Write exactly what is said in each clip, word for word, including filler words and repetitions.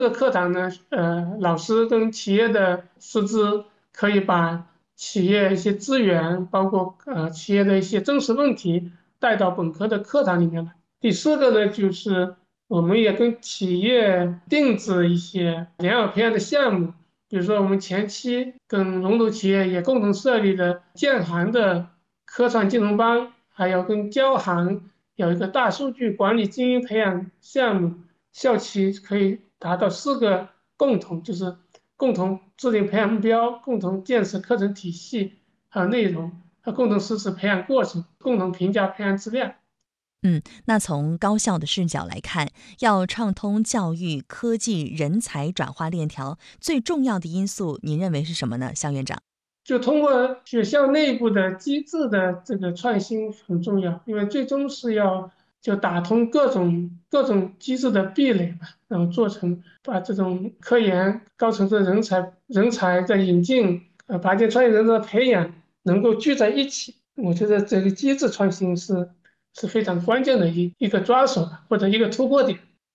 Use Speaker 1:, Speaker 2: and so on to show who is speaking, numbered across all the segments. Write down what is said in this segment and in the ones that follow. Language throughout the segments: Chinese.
Speaker 1: 这个课堂呢，呃，老师跟企业的师资可以把企业一些资源，包括呃企业的一些真实问题带到本科的课堂里面来。第四个呢，就是我们也跟企业定制一些良好培养的项目，比如说我们前期跟龙头企业也共同设立了建行的科创金融班，还有跟交行有一个大数据管理精英培养项目。校企可以达到四个共同，就是共同制定培养目标，共同建设课程体系和内容，和共同实施培养过程，共同评价培养质量。
Speaker 2: 嗯，那从高校的视角来看，要畅通教育、科技、人才转化链条，最重要的因素，您认为是什么呢，肖院长？
Speaker 1: 就通过学校内部的机制的这个创新很重要，因为最终是要就打通各种各种机制的壁垒嘛，然后做成把这种科研高层次人才人才的引进，呃，拔尖创业人才的培养能够聚在一起。我觉得这个机制创新是是非常关键的一一个抓手或者一个突破点。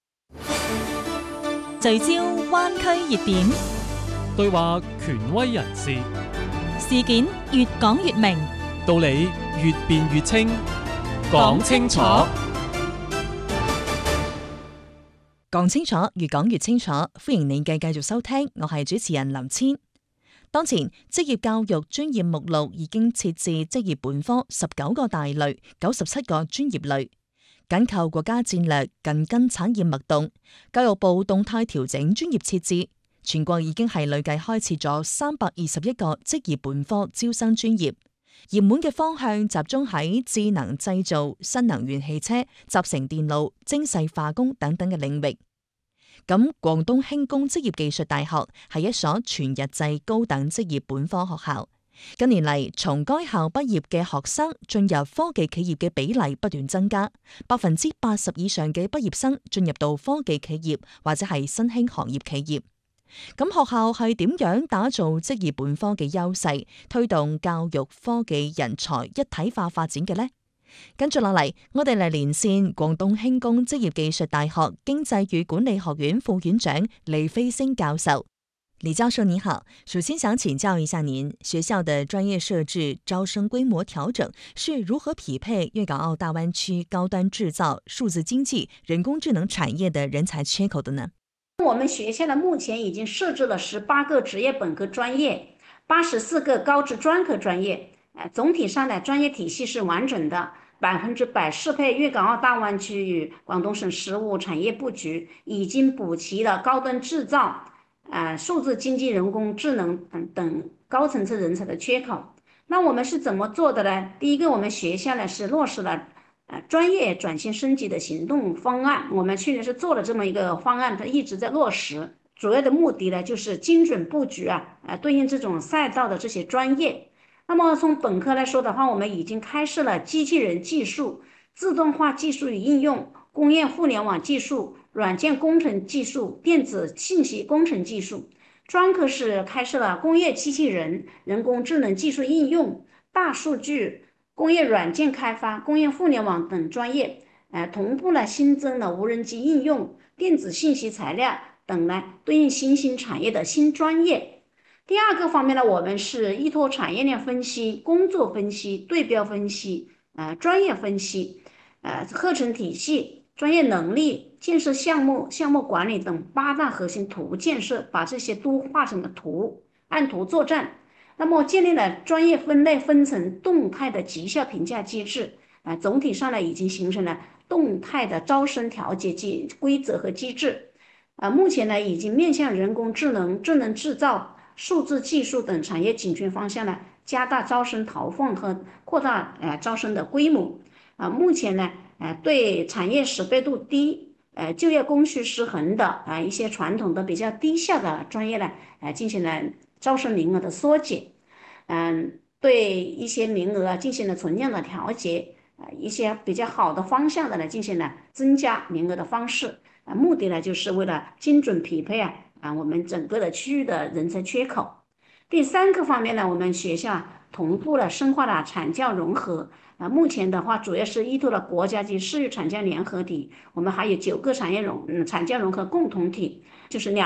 Speaker 2: 聚焦灣區熱點，
Speaker 3: 對話權威人士，
Speaker 2: 事件越講越明，
Speaker 3: 道理越辯越清，講清楚。
Speaker 2: 講清楚，越講越清楚。歡迎你嘅繼續收聽，我係主持人林千。當前職業教育專業目錄已經設置職業本科十九個大類，九十七個專業類。緊扣國家戰略，緊跟產業脈動，教育部動態調整專業設置，全國已經係累計開設咗三百二十一個職業本科招生專業。熱門嘅方向集中喺智能製造、新能源汽車、集成電路、精細化工等等嘅領域。咁廣東輕工職業技術大學係一所全日制高等職業本科學校。近年嚟，從該校畢業嘅學生進入科技企業嘅比例不斷增加，百分之八十以上嘅畢業生進入到科技企業或者係新興行業企業。咁學校係點樣打造職業本科嘅優勢，推動教育科技人才一體化發展嘅呢？跟住落嚟，我哋嚟連線廣東輕工職業技術大學經濟與管理學院副院長李飛星教授。李教授你好，首先想請教一下您，學校的專業設置、招生規模調整是如何匹配粵港澳大灣區高端製造、數字經濟、人工智能產業的人才缺口的呢？
Speaker 4: 我們學校呢，目前已經設置了十八個職業本科專業，八十四個高職專科專業。呃，總體上的專業體系是完整的，百分之百適配粵港澳大灣區與廣東省實務產業佈局，已經補齊了高端製造、呃，數字經濟、人工智能等等高層次人才的缺口。那我們是怎麼做的呢？第一個，我們學校呢是落實了呃，專業轉型升級的行動方案，我們去年是做了這麼一個方案，它一直在落實。主要的目的呢，就是精準佈局啊，呃，對應這種賽道的這些專業。那麼從本科來說的話，我們已經開設了機器人技術、自動化技術與應用、工業互聯網技術、軟件工程技術、電子信息工程技術。專科是開設了工業機器人、人工智能技術應用、大數據、工業軟件開發、工業互聯網等專業，呃，同步呢新增了無人機應用、電子信息材料等呢對應新興產業的新專業。第二個方面呢，我們是依託產業鏈分析、工作分析、對標分析、呃，專業分析、呃，課程體系、專業能力、建設項目、項目管理等八大核心圖建設，把這些都畫成了圖，按圖作戰。那麼建立了專業分類分層動態的績效評價機制，呃，總體上呢已經形成了動態的招生調節機規則和機制。呃，目前呢已經面向人工智能、智能製造、數字技術等產業緊缺方向呢，加大招生投放和擴大呃招生的規模。啊、呃，目前呢，呃，對產業識別度低、呃就業供需失衡的啊、呃、一些傳統的比較低效的專業呢，呃進行了招生名額的縮減，嗯、呃，對一些名額進行了存量的調節，呃，一些比較好的方向的呢進行了增加名額的方式，啊、呃，目的呢就是為了精準匹配啊。啊，我們整個的區域的人才缺口。 第三个方面呢，我们学校同步了深化了产教融合。啊，目前的话主要是依托了国家级市域产教联合体，我们还有九个产业融嗯产教融合共同体，就是两。